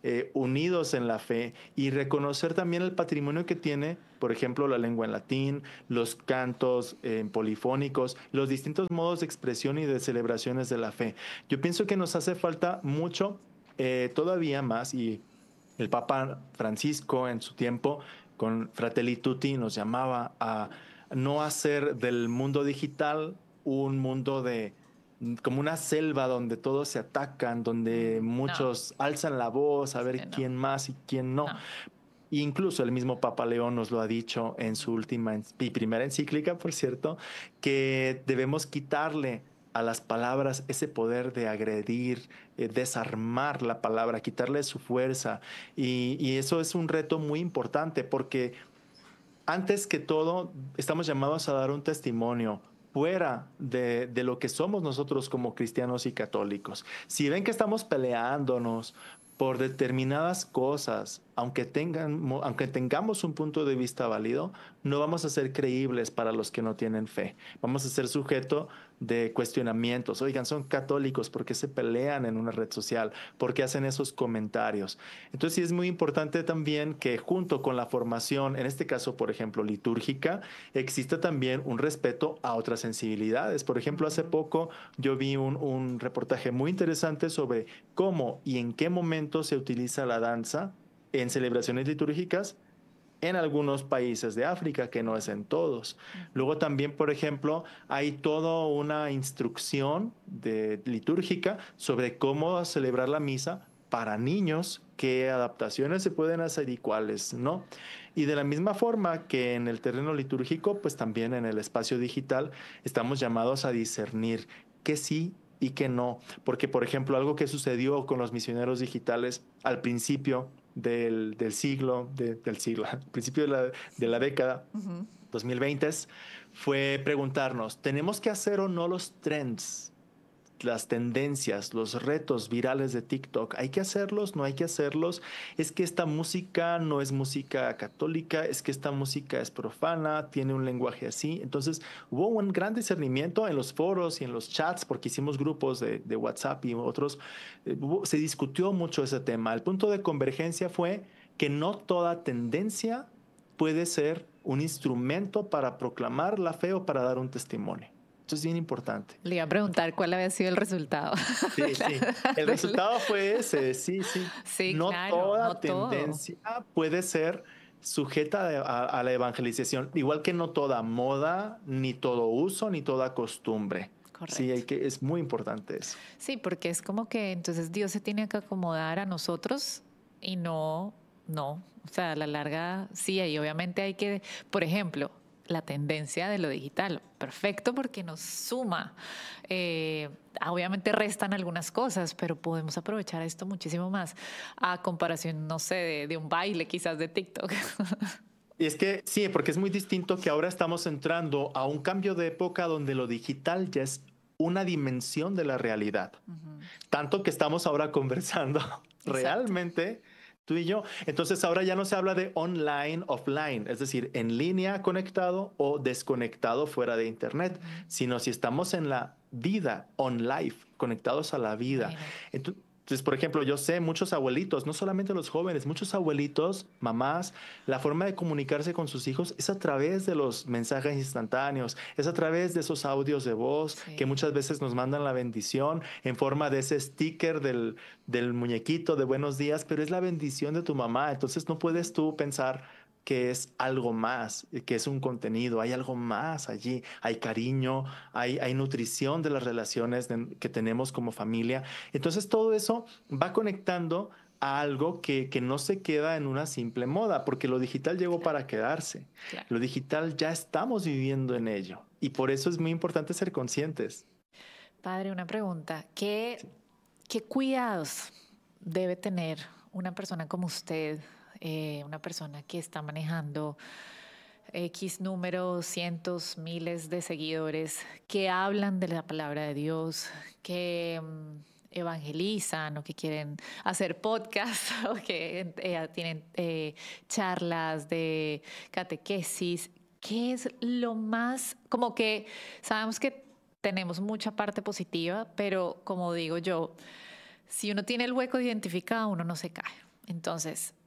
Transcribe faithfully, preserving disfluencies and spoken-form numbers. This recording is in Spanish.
eh, unidos en la fe y reconocer también el patrimonio que tiene, por ejemplo, la lengua en latín, los cantos eh, polifónicos, los distintos modos de expresión y de celebraciones de la fe. Yo pienso que nos hace falta mucho, eh, todavía más, y el Papa Francisco en su tiempo con Fratelli Tutti nos llamaba a no hacer del mundo digital un mundo de como una selva donde todos se atacan, donde Mm, no, muchos alzan la voz a sí, ver no, quién más y quién no. no. Incluso el mismo Papa León nos lo ha dicho en su última y primera encíclica, por cierto, que debemos quitarle a las palabras ese poder de agredir, eh, desarmar la palabra, quitarle su fuerza. Y, y eso es un reto muy importante porque antes que todo estamos llamados a dar un testimonio fuera de, de lo que somos nosotros como cristianos y católicos. Si ven que estamos peleándonos por determinadas cosas, aunque, tengan, aunque tengamos un punto de vista válido, no vamos a ser creíbles para los que no tienen fe. Vamos a ser sujeto de cuestionamientos. Oigan, son católicos, ¿por qué se pelean en una red social? ¿Por qué hacen esos comentarios? Entonces sí es muy importante también que junto con la formación, en este caso, por ejemplo, litúrgica, exista también un respeto a otras sensibilidades. Por ejemplo, hace poco yo vi un, un reportaje muy interesante sobre cómo y en qué momento se utiliza la danza en celebraciones litúrgicas en algunos países de África, que no es en todos. Luego también, por ejemplo, hay toda una instrucción de, litúrgica sobre cómo celebrar la misa para niños, qué adaptaciones se pueden hacer y cuáles no. Y de la misma forma que en el terreno litúrgico, pues también en el espacio digital estamos llamados a discernir qué sí y qué no. Porque, por ejemplo, algo que sucedió con los misioneros digitales al principio del, del siglo, de, del siglo, al principio de la, de la década Ujú. dos mil veinte, fue preguntarnos, ¿tenemos que hacer o no los trends? Las tendencias, los retos virales de TikTok, ¿hay que hacerlos? ¿No hay que hacerlos? Es que esta música no es música católica, es que esta música es profana, tiene un lenguaje así. Entonces hubo un gran discernimiento en los foros y en los chats, porque hicimos grupos de, de WhatsApp y otros. Eh, hubo- se discutió mucho ese tema. El punto de convergencia fue que no toda tendencia puede ser un instrumento para proclamar la fe o para dar un testimonio. Eso es bien importante. Le iba a preguntar cuál había sido el resultado. Sí, sí. El de la- resultado fue ese, sí, sí. Sí, No claro, no toda todo. tendencia puede ser sujeta a, a- a la evangelización, igual que no toda moda, ni todo uso, ni toda costumbre. Sí, Correcto. hay que, es muy importante eso. Sí, porque es como que entonces Dios se tiene que acomodar a nosotros y no, no. O sea, a la larga, sí, y obviamente hay que, por ejemplo, la tendencia de lo digital, perfecto porque nos suma. Eh, obviamente restan algunas cosas, pero podemos aprovechar esto muchísimo más a comparación, no sé, de, de un baile quizás de TikTok. Y es que sí, porque es muy distinto que ahora estamos entrando a un cambio de época donde lo digital ya es una dimensión de la realidad. Tanto que estamos ahora conversando Exacto. realmente tú y yo. Entonces ahora ya no se habla de online, offline, es decir, en línea conectado o desconectado fuera de internet, sino si estamos en la vida, on life, conectados a la vida. Imagínate. Entonces, entonces, por ejemplo, yo sé muchos abuelitos, no solamente los jóvenes, muchos abuelitos, mamás, la forma de comunicarse con sus hijos es a través de los mensajes instantáneos, es a través de esos audios de voz que Sí. muchas veces nos mandan la bendición en forma de ese sticker del, del muñequito de buenos días, pero es la bendición de tu mamá. Entonces no puedes tú pensar que es algo más, que es un contenido, hay algo más allí, hay cariño, hay, hay nutrición de las relaciones de, que tenemos como familia. Entonces todo eso va conectando a algo que, que no se queda en una simple moda, porque lo digital llegó Claro, para quedarse. claro. Lo digital ya estamos viviendo en ello y por eso es muy importante ser conscientes. Padre, una pregunta. ¿Qué, qué cuidados debe tener una persona como usted, eh, una persona que está manejando X número, cientos, miles de seguidores que hablan de la palabra de Dios, que mm, evangelizan o que quieren hacer podcast o que eh, tienen eh, charlas de catequesis? ¿Qué es lo más, como que sabemos que tenemos mucha parte positiva, pero como digo yo, si uno tiene el hueco identificado, uno no se cae. Entonces,